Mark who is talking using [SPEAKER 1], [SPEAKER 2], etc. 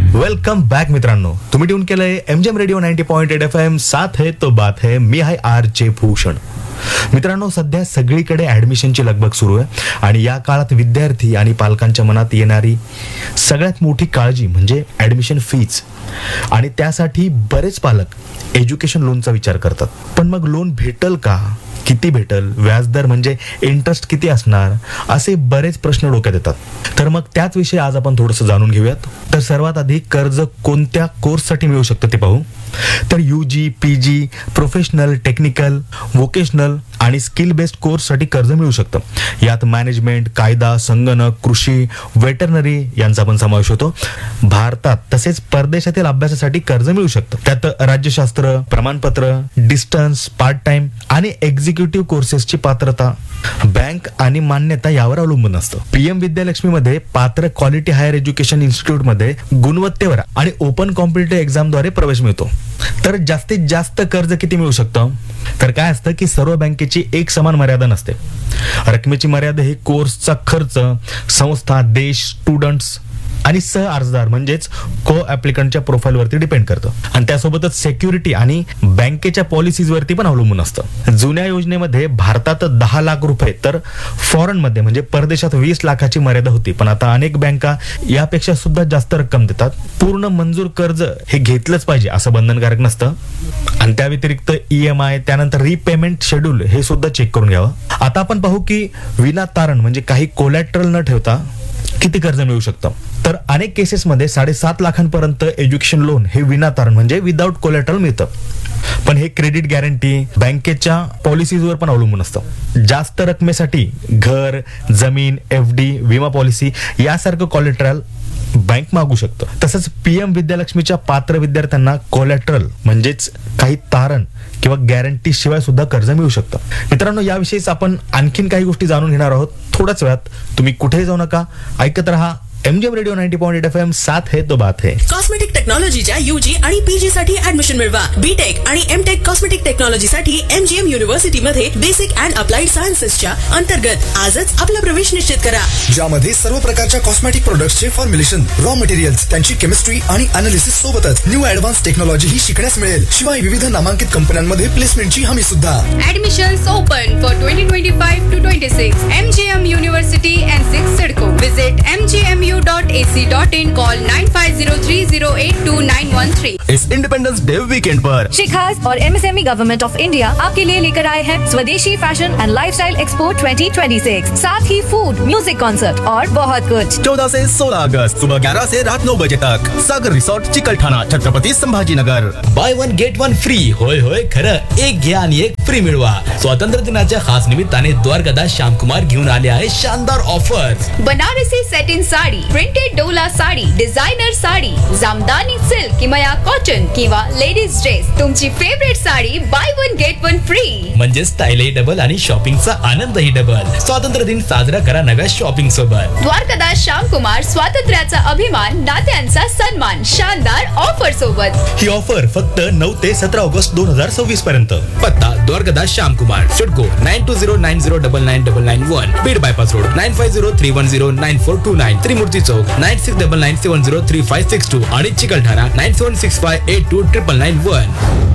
[SPEAKER 1] Welcome back मित्रांनो, तुम्ही tune केलंय एमजीएम रेडिओ 90.8 FM. साथ है तो बात है. मी आहे आर.जे. भूषण. मित्रांनो, सध्या सगळीकडे ऍडमिशनची लगबग सुरू आहे आणि या काळात विद्यार्थी आणि पालकांच्या मनात येणारी सगळ्यात मोठी काळजी म्हणजे ऍडमिशन फीज. आणि त्यासाठी बरेच पालक एज्युकेशन लोनचा विचार करतात. पण मग लोन भेटल का, किती भेटल, व्याजदर म्हणजे इंटरेस्ट किती असणार, असे बरेच प्रश्न डोक्यात येतात. तर मग त्याच विषयी आज आपण थोडंसं जाणून घेऊयात. तर सर्वात आधी कर्ज कोणत्या कोर्ससाठी मिळू शकतं ते पाहू. तर UG, PG, professional, technical, vocational आणि स्किल बेस्ड कोर्ससाठी कर्ज मिळू शकतं. यात मॅनेजमेंट, कायदा, संगणक, कृषी, वेटरनरी यांचा पण समावेश होतो. भारतात तसेच परदेशातील अभ्यासासाठी कर्ज मिळू शकतं. त्यात राज्यशास्त्र, प्रमाणपत्र, डिस्टन्स, पार्ट टाइम आणि एक्झिक्युटिव्ह कोर्सेसची पात्रता, बँक आणि मान्यता यावर अवलंबून असतं. PM विद्यालक्ष्मीमध्ये पात्र क्वालिटी हायर एज्युकेशन इन्स्टिट्यूटमध्ये गुणवत्तेवर आणि ओपन कॉम्पिटिटिव्ह एक्झामद्वारे प्रवेश मिळतो. तर जास्तीत जास्त कर्ज किती मिळू शकतं? तर काय असतं की सर्व बँकेची एक समान मर्यादा नसते. रकमेची मर्यादा ही कोर्सचा खर्च, संस्था, देश, स्टुडंट्स आणि सह अर्जदार म्हणजेच को ऍप्लिकंटच्या प्रोफाईलवरती डिपेंड करतं. आणि त्यासोबतच सेक्युरिटी आणि बँकेच्या पॉलिसीजवरती पण अवलंबून असतं. जुन्या योजनेमध्ये भारतात 10 लाख रुपये तर फॉरेनमध्ये म्हणजे परदेशात 20 लाखाची मर्यादा होती. पण आता अनेक बँका यापेक्षा सुद्धा जास्त रक्कम देतात. पूर्ण मंजूर कर्ज हे घेतलंच पाहिजे असं बंधनकारक नसतं. आणि त्या व्यतिरिक्त EMI, त्यानंतर रिपेमेंट शेड्यूल हे सुद्धा चेक करून घ्यावं. आता आपण पाहू की विनातारण म्हणजे काही कोलॅटरल न ठेवता किती कर्ज मिळू शकतं. तर अनेक केसेसमध्ये 7.5 लाखांपर्यंत एज्युकेशन लोन हे विनातारण म्हणजे विदाउट कोलॅटरल मिळतं. पण हे क्रेडिट गॅरंटी, बँकेच्या पॉलिसीजवर पण अवलंबून असतं. जास्त रकमेसाठी घर, जमीन, FD, विमा पॉलिसी यासारखं कोलॅटरल बँक मागू शकतं. तसंच PM विद्यालक्ष्मीच्या पात्र विद्यार्थ्यांना कोलॅटरल म्हणजेच काही तारण किंवा गॅरंटी शिवाय सुद्धा कर्ज मिळू शकतं. मित्रांनो, याविषयीच आपण आणखीन काही गोष्टी जाणून घेणार आहोत थोड्याच वेळात. तुम्ही कुठेही जाऊ नका, ऐकत रहा एमजीएम रेडिओ 90.8 FM. साथ है तो बात है.
[SPEAKER 2] कॉस्मेटिक टेक्नॉलॉजीच्या UG आणि PG साठी ऍडमिशन मिळवा. BTech आणि MTech cosmetic टेक्नॉलॉजीसाठी MGM युनिव्हर्सिटीमध्ये basic and applied सायन्सेसच्या अंतर्गत आजच आपला प्रवेश निश्चित करा.
[SPEAKER 3] ज्यामध्ये सर्व प्रकारच्या कॉस्मेटिक प्रोडक्ट्सचे फॉर्म्युलेशन, रॉ मटेरियल्स, त्यांची केमिस्ट्री आणि अनालिसिस सोबतच न्यू ऍडव्हान्स टेक्नॉलॉजी ही शिकण्यास मिळेल. शिवाय विविध नामांकित कंपन्यांमध्ये प्लेसमेंटची हमी सुद्धा.
[SPEAKER 4] Admissions open for 2025 to 26. MGM University and 6 Sidco. Visit mgmu.ac.in. Call 9503082913.
[SPEAKER 5] Is independence day weekend पर
[SPEAKER 6] शिखास और MSME गवर्नमेंट ऑफ इंडिया आपके लिए लेकर आए हैं स्वदेशी फैशन एंड लाइफस्टाइल एक्सपो 2026. साथ ही फूड, म्यूजिक कॉन्सर्ट और बहुत कुछ.
[SPEAKER 5] 14 से 16 अगस्त सुबह 11 से रात 9 बजे तक. सागर resort, Chikalthana, Chhatrapati Sambhajinagar.
[SPEAKER 7] Bye 1 gate 1 free. होय होय खरं, एक घ्या आणि एक फ्री मिळवा. स्वातंत्र्य दिनाच्या खास निमित्ताने द्वारकादास श्यामकुमार घेऊन आले आहे शानदार offers.
[SPEAKER 4] Banarasi satin sari, printed Dola sari, designer sari, jamdani silk किंवा कॉटन किंवा लेडीज ड्रेस, तुमची favourite sari bye 1 gate 1 free.
[SPEAKER 7] म्हणजे स्टाईलही डबल आणि शॉपिंगचा आनंदही डबल. स्वातंत्र्य दिन साजरा करा नव्या शॉपिंग सोबत.
[SPEAKER 4] द्वारकादास श्यामकुमार, स्वातंत्र्याचा अभिमान, नात्यांचा सन्मान, शानदार ऑफर सोबत.
[SPEAKER 1] ही ऑफर फक्त 9 ते 17 ऑगस्ट 2026 पर्यंत.
[SPEAKER 7] पत्ता द्वारकादास श्यामकुमार, सिडको 9209099991, बीड बायपास रोड 9503109429, त्रिमूर्ती चौक 9699703562 आणि चिकलठाणा 9765829991.